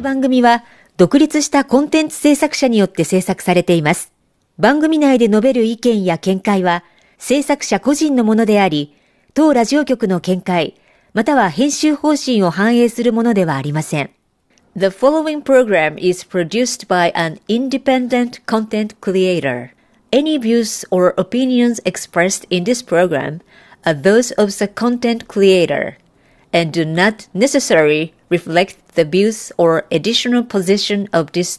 番組は独立したコンテンツ制作者によって制作されています。番組内で述べる意見や見解は制作者個人のものであり、当ラジオ局の見解、または編集方針を反映するものではありません。The following program is produced by an independent content creator. Any views or opinions expressed in this program are those of the content creator and do not necessarily reflect the views or editorial position of this